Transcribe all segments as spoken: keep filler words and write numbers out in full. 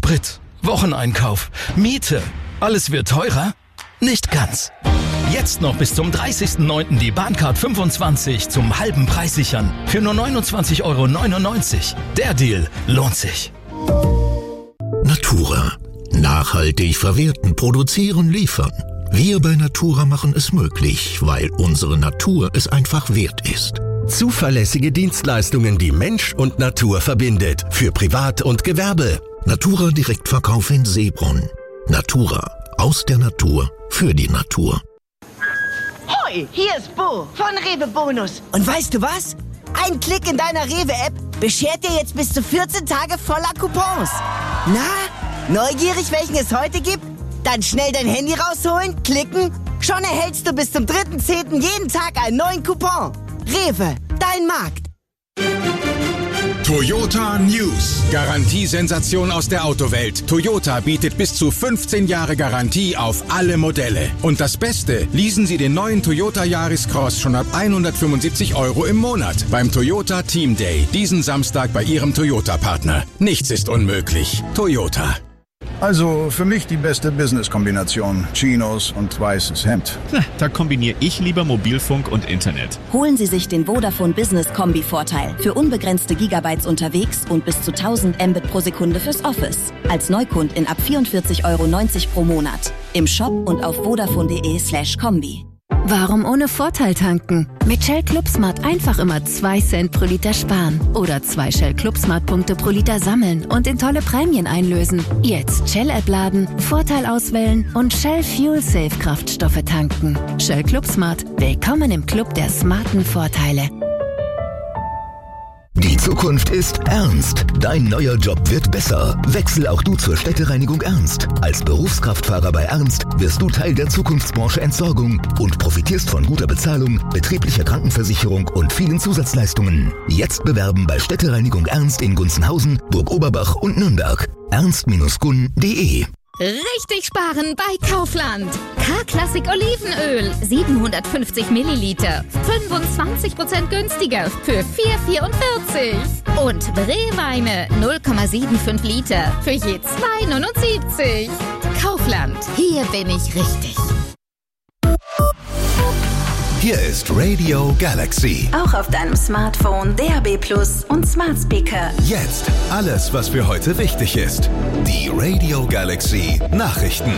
Sprit, Wocheneinkauf, Miete. Alles wird teurer? Nicht ganz. Jetzt noch bis zum dreißigsten neunten die Bahncard fünfundzwanzig zum halben Preis sichern. Für nur neunundzwanzig Euro neunundneunzig. Der Deal lohnt sich. Natura. Nachhaltig verwerten, produzieren, liefern. Wir bei Natura machen es möglich, weil unsere Natur es einfach wert ist. Zuverlässige Dienstleistungen, die Mensch und Natur verbindet. Für Privat und Gewerbe. Natura Direktverkauf in Seebrunn. Natura. Aus der Natur. Für die Natur. Hoi, hier ist Bo von Rewe Bonus. Und weißt du was? Ein Klick in deiner Rewe-App beschert dir jetzt bis zu vierzehn Tage voller Coupons. Na, neugierig, welchen es heute gibt? Dann schnell dein Handy rausholen, klicken. Schon erhältst du bis zum dritten zehnten jeden Tag einen neuen Coupon. Rewe, dein Markt. Toyota News. Garantiesensation aus der Autowelt. Toyota bietet bis zu fünfzehn Jahre Garantie auf alle Modelle. Und das Beste, leasen Sie den neuen Toyota Yaris Cross schon ab hundertfünfundsiebzig Euro im Monat beim Toyota Team Day. Diesen Samstag bei Ihrem Toyota-Partner. Nichts ist unmöglich. Toyota. Also für mich die beste Business-Kombination. Chinos und weißes Hemd. Na, da kombiniere ich lieber Mobilfunk und Internet. Holen Sie sich den Vodafone Business Kombi-Vorteil. Für unbegrenzte Gigabytes unterwegs und bis zu tausend Mbit pro Sekunde fürs Office. Als Neukund in ab vierundvierzig Euro neunzig pro Monat. Im Shop und auf vodafone.de slash Kombi. Warum ohne Vorteil tanken? Mit Shell Club Smart einfach immer zwei Cent pro Liter sparen. Oder zwei Shell Club Smart Punkte pro Liter sammeln und in tolle Prämien einlösen. Jetzt Shell-App laden, Vorteil auswählen und Shell Fuel Safe Kraftstoffe tanken. Shell Club Smart. Willkommen im Club der smarten Vorteile. Die Zukunft ist ernst. Dein neuer Job wird besser. Wechsel auch du zur Städtereinigung Ernst. Als Berufskraftfahrer bei Ernst wirst du Teil der Zukunftsbranche Entsorgung und profitierst von guter Bezahlung, betrieblicher Krankenversicherung und vielen Zusatzleistungen. Jetzt bewerben bei Städtereinigung Ernst in Gunzenhausen, Burg Oberbach und Nürnberg. ernst Bindestrich gun punkt de. Richtig sparen bei Kaufland. K-Klassik Olivenöl, siebenhundertfünfzig Milliliter, fünfundzwanzig Prozent günstiger für vier Euro vierundvierzig. Und Brewweine, null Komma fünfundsiebzig Liter für je zwei Euro neunundsiebzig. Kaufland, hier bin ich richtig. Hier ist Radio Galaxy. Auch auf deinem Smartphone, D A B Plus und Smart Speaker. Jetzt alles, was für heute wichtig ist. Die Radio Galaxy Nachrichten.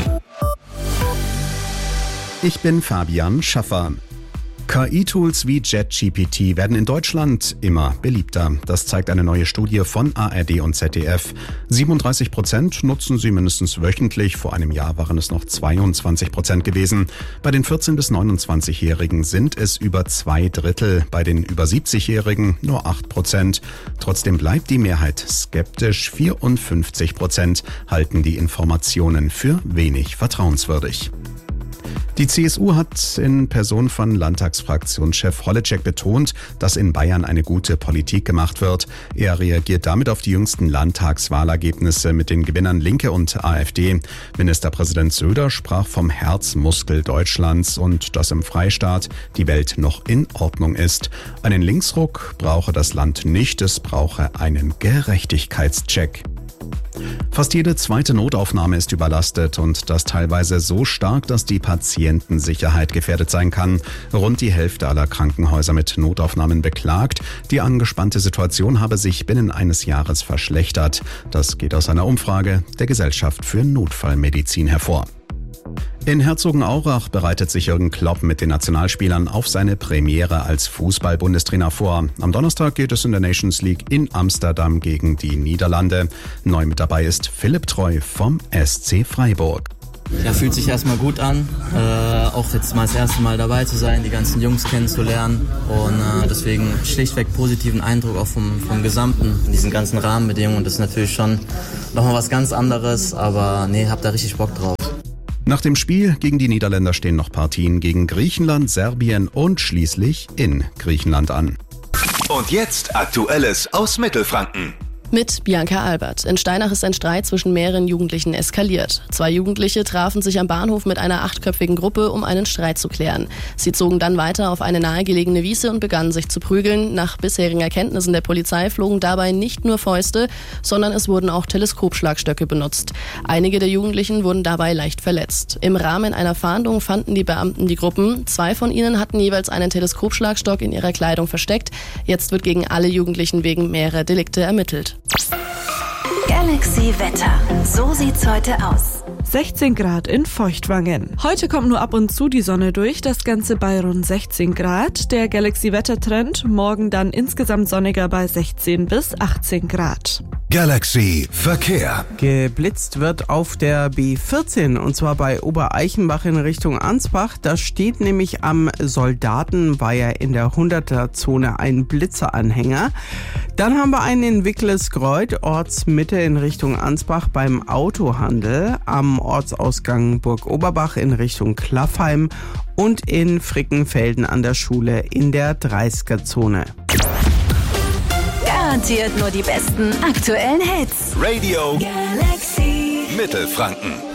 Ich bin Fabian Schaffer. K I-Tools wie ChatGPT werden in Deutschland immer beliebter. Das zeigt eine neue Studie von A R D und Z D F. siebenunddreißig Prozent nutzen sie mindestens wöchentlich. Vor einem Jahr waren es noch zweiundzwanzig Prozent gewesen. Bei den vierzehn- bis neunundzwanzigjährigen sind es über zwei Drittel. Bei den über siebzigjährigen nur acht Prozent. Trotzdem bleibt die Mehrheit skeptisch. vierundfünfzig Prozent halten die Informationen für wenig vertrauenswürdig. Die C S U hat in Person von Landtagsfraktionschef Holleczek betont, dass in Bayern eine gute Politik gemacht wird. Er reagiert damit auf die jüngsten Landtagswahlergebnisse mit den Gewinnern Linke und AfD. Ministerpräsident Söder sprach vom Herzmuskel Deutschlands und dass im Freistaat die Welt noch in Ordnung ist. Einen Linksruck brauche das Land nicht, es brauche einen Gerechtigkeitscheck. Fast jede zweite Notaufnahme ist überlastet und das teilweise so stark, dass die Patientensicherheit gefährdet sein kann. Rund die Hälfte aller Krankenhäuser mit Notaufnahmen beklagt, die angespannte Situation habe sich binnen eines Jahres verschlechtert. Das geht aus einer Umfrage der Gesellschaft für Notfallmedizin hervor. In Herzogenaurach bereitet sich Jürgen Klopp mit den Nationalspielern auf seine Premiere als Fußball-Bundestrainer vor. Am Donnerstag geht es in der Nations League in Amsterdam gegen die Niederlande. Neu mit dabei ist Philipp Treu vom S C Freiburg. Ja, fühlt sich erstmal gut an, äh, auch jetzt mal das erste Mal dabei zu sein, die ganzen Jungs kennenzulernen und äh, deswegen schlichtweg positiven Eindruck auch vom, vom Gesamten, in diesen ganzen Rahmenbedingungen. Das ist natürlich schon nochmal was ganz anderes, aber nee, hab da richtig Bock drauf. Nach dem Spiel gegen die Niederländer stehen noch Partien gegen Griechenland, Serbien und schließlich in Griechenland an. Und jetzt Aktuelles aus Mittelfranken. Mit Bianca Albert. In Steinach ist ein Streit zwischen mehreren Jugendlichen eskaliert. Zwei Jugendliche trafen sich am Bahnhof mit einer achtköpfigen Gruppe, um einen Streit zu klären. Sie zogen dann weiter auf eine nahegelegene Wiese und begannen sich zu prügeln. Nach bisherigen Erkenntnissen der Polizei flogen dabei nicht nur Fäuste, sondern es wurden auch Teleskopschlagstöcke benutzt. Einige der Jugendlichen wurden dabei leicht verletzt. Im Rahmen einer Fahndung fanden die Beamten die Gruppen. Zwei von ihnen hatten jeweils einen Teleskopschlagstock in ihrer Kleidung versteckt. Jetzt wird gegen alle Jugendlichen wegen mehrerer Delikte ermittelt. Galaxy Wetter. So sieht's heute aus. sechzehn Grad in Feuchtwangen. Heute kommt nur ab und zu die Sonne durch, das Ganze bei rund sechzehn Grad. Der Galaxy-Wettertrend, morgen dann insgesamt sonniger bei sechzehn bis achtzehn Grad. Galaxy Verkehr. Geblitzt wird auf der B vierzehn und zwar bei Obereichenbach in Richtung Ansbach. Da steht nämlich am Soldatenweiher in der hunderter-Zone ein Blitzeranhänger. Dann haben wir einen in Wicklesgreuth, Ortsmitte in Richtung Ansbach beim Autohandel, am Ortsausgang Burg Oberbach in Richtung Klaffheim und in Frickenfelden an der Schule in der dreißiger-Zone. Garantiert nur die besten aktuellen Hits. Radio Galaxy Mittelfranken.